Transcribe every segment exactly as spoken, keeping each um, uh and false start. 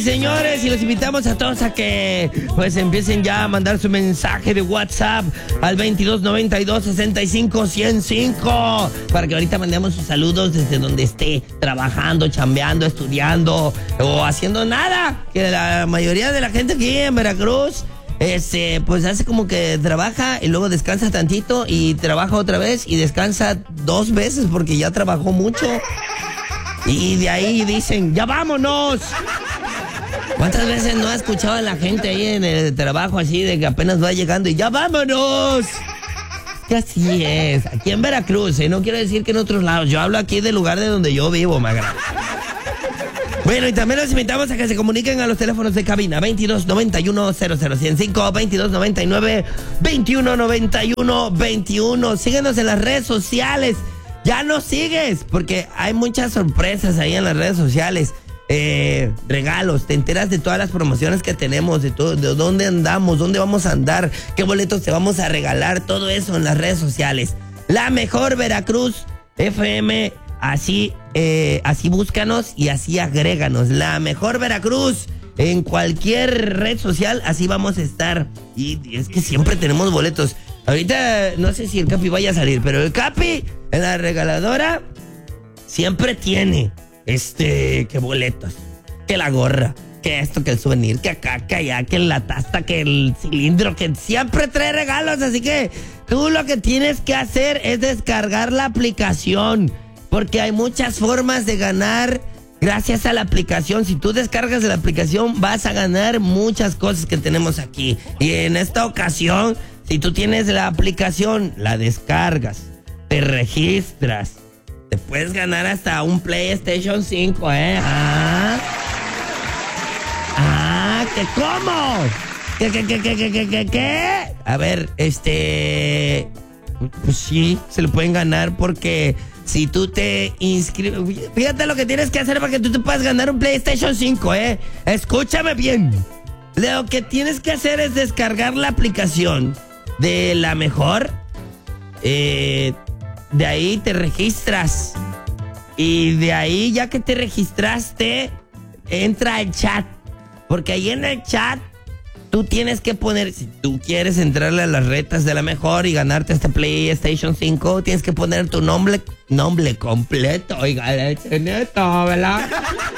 señores, y los invitamos a todos a que pues empiecen ya a mandar su mensaje de WhatsApp al veintidós noventa y dos sesenta y cinco ciento cinco para que ahorita mandemos sus saludos desde donde esté trabajando, chambeando, estudiando o haciendo nada. Que la mayoría de la gente aquí en Veracruz Este, pues hace como que trabaja y luego descansa tantito y trabaja otra vez y descansa dos veces porque ya trabajó mucho. Y de ahí dicen, ¡ya vámonos! ¿Cuántas veces no ha escuchado a la gente ahí en el trabajo así de que apenas va llegando y ¡ya vámonos! Que así es, aquí en Veracruz, ¿eh? No quiero decir que en otros lados. Yo hablo aquí del lugar de donde yo vivo, magra. Bueno, y también los invitamos a que se comuniquen a los teléfonos de cabina veintidós noventa y uno cero cero ciento cinco, veintidós noventa y nueve veintiuno noventa y uno veintiuno. Síguenos en las redes sociales. Ya nos sigues, porque hay muchas sorpresas ahí en las redes sociales. Eh, regalos, te enteras de todas las promociones que tenemos, de todo, de dónde andamos, dónde vamos a andar, qué boletos te vamos a regalar, todo eso en las redes sociales. La Mejor Veracruz F M, así, eh, así búscanos y así agréganos. La Mejor Veracruz, en cualquier red social, así vamos a estar. Y es que siempre tenemos boletos. Ahorita no sé si el Capi vaya a salir, pero el Capi en la regaladora siempre tiene este, que boletos, que la gorra, que esto, que el souvenir, que acá, que allá, que la taza, que el cilindro, que siempre trae regalos. Así que tú lo que tienes que hacer es descargar la aplicación, porque hay muchas formas de ganar gracias a la aplicación. Si tú descargas la aplicación, vas a ganar muchas cosas que tenemos aquí. Y en esta ocasión, si tú tienes la aplicación, la descargas, te registras, te puedes ganar hasta un PlayStation cinco, ¿eh? Ah, ah, ¿qué cómo? ¿Qué, qué, qué, qué, qué, qué, qué, qué? A ver, este... Pues sí, se lo pueden ganar porque si tú te inscribes... Fíjate lo que tienes que hacer para que tú te puedas ganar un PlayStation cinco, ¿eh? Escúchame bien. Lo que tienes que hacer es descargar la aplicación de La Mejor. Eh, de ahí te registras. Y de ahí, ya que te registraste, entra al chat. Porque ahí en el chat tú tienes que poner, si tú quieres entrarle a las retas de La Mejor y ganarte este PlayStation cinco, tienes que poner tu nombre, nombre completo. Oiga, leche neto, ¿verdad?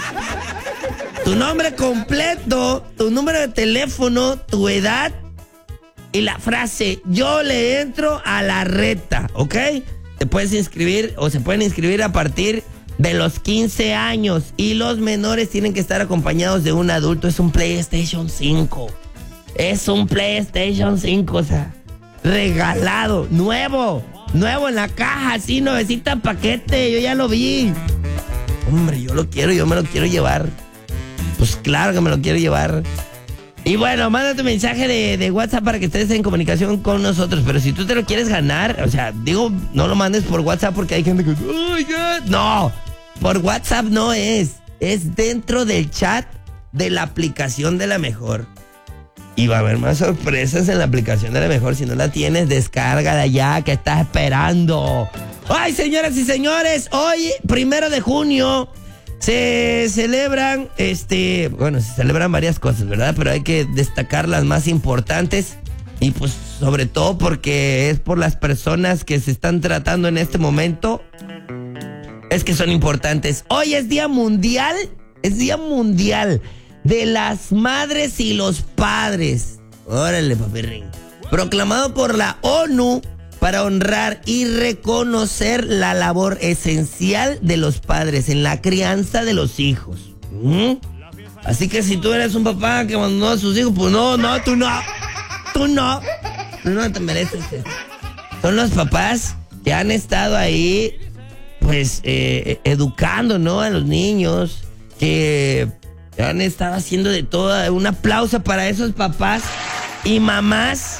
Tu nombre completo, tu número de teléfono, tu edad y la frase, yo le entro a la reta, ¿ok? Te puedes inscribir o se pueden inscribir a partir de los quince años y los menores tienen que estar acompañados de un adulto. Es un PlayStation cinco. Es un PlayStation cinco, o sea, regalado, nuevo, nuevo en la caja, así, nuevecita paquete, yo ya lo vi. Hombre, yo lo quiero, yo me lo quiero llevar. Pues claro que me lo quiero llevar. Y bueno, manda tu mensaje de, de WhatsApp para que estés en comunicación con nosotros. Pero si tú te lo quieres ganar, o sea, digo, no lo mandes por WhatsApp porque hay gente que... ¡Ay, God! No, por WhatsApp no es. Es dentro del chat de la aplicación de La Mejor. Y va a haber más sorpresas en la aplicación de La Mejor. Si no la tienes, descárgala ya, que estás esperando. Ay, señoras y señores, hoy, primero de junio... Se celebran, este, bueno, se celebran varias cosas, ¿verdad? Pero hay que destacar las más importantes y pues sobre todo porque es por las personas que se están tratando en este momento, es que son importantes. Hoy es Día Mundial, es Día Mundial de las Madres y los Padres. Órale, papirrín. Proclamado por la ONU para honrar y reconocer la labor esencial de los padres en la crianza de los hijos. ¿Mm? Así que si tú eres un papá que abandonó a sus hijos, pues no, no, tú no. Tú no. Tú no te mereces esto. Son los papás que han estado ahí, pues, eh, educando, ¿no? A los niños, que han estado haciendo de todo. Un aplauso para esos papás y mamás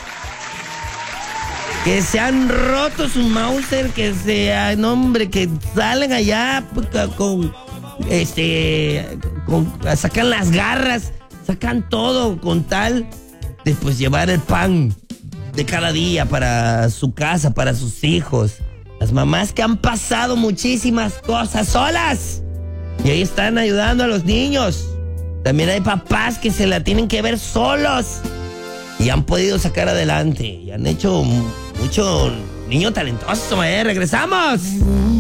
que se han roto su Mauser, que se, no, hombre, que salen allá con, este, con, sacan las garras, sacan todo con tal de pues llevar el pan de cada día para su casa, para sus hijos. Las mamás que han pasado muchísimas cosas solas y ahí están ayudando a los niños. también hay papás que se la tienen que ver solos y han podido sacar adelante y han hecho mucho niño talentoso, ¿eh? ¡Regresamos!